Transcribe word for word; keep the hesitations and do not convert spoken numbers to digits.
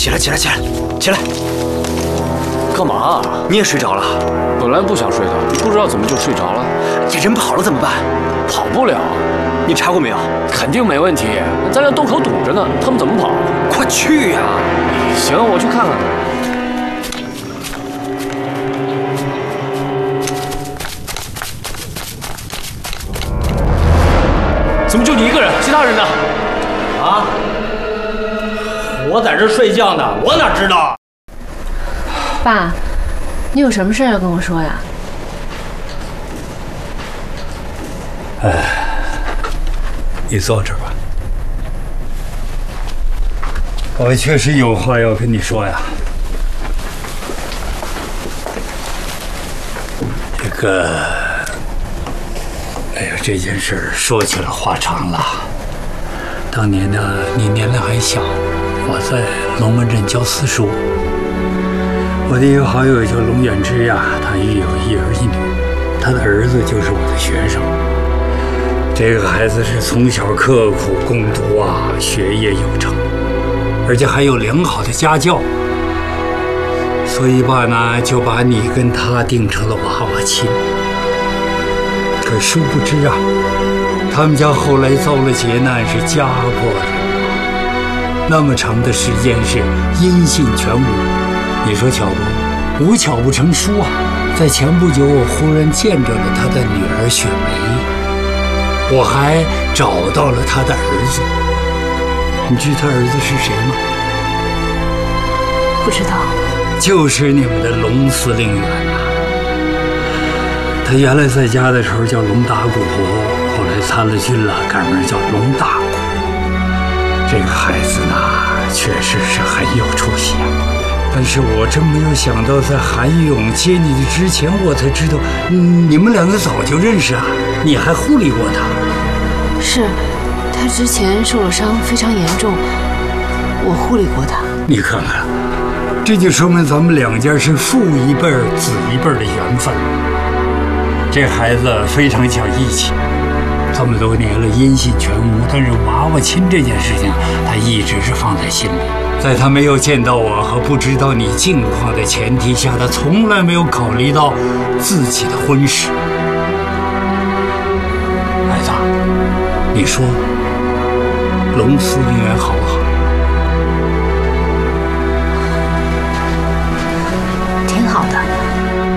起来，起来，起来，起来！ 干嘛？ 你也睡着了？ 本来不想睡的，不知道怎么就睡着了。 这人跑了怎么办？ 跑不了。 你查过没有？ 肯定没问题，咱俩洞口堵着呢，他们怎么跑？ 快去呀！ 行，我去看看。怎么就你一个人？其他人呢？ 啊！我在这睡觉呢，我哪知道？ 爸，你有什么事要跟我说呀？ 哎，你坐这儿吧。我确实有话要跟你说呀。这个，哎呀，这件事说起来话长了。当年呢，你年龄还小，我在龙门镇教私塾。我的一个好友叫龙远之呀，他育有一儿一女，他的儿子就是我的学生。这个孩子是从小刻苦攻读啊，学业有成，而且还有良好的家教，所以吧呢，就把你跟他定成了娃娃亲。可殊不知啊，他们家后来遭了劫难，是家破人亡，那么长的时间是音信全无。你说巧不？无巧不成书啊！在前不久，我忽然见着了他的女儿雪梅，我还找到了他的儿子。你知他儿子是谁吗？ 不知道。 就是你们的龙司令员啊！他原来在家的时候叫龙打鼓，后来参了军了，改名叫龙大鼓。这个孩子呢，确实是很有出息啊。但是我真没有想到，在韩勇接你的之前，我才知道，嗯，你们两个早就认识啊！你还护理过他？ 是，他之前受了伤，非常严重，我护理过他。 你看看，这就说明咱们两家是父一辈儿、子一辈儿的缘分。这孩子非常讲义气，这么多年了音信全无，但是娃娃亲这件事情，他一直是放在心里。在他没有见到我和不知道你近况的前提下，他从来没有考虑到自己的婚事。孩子，你说龙司令员好不好？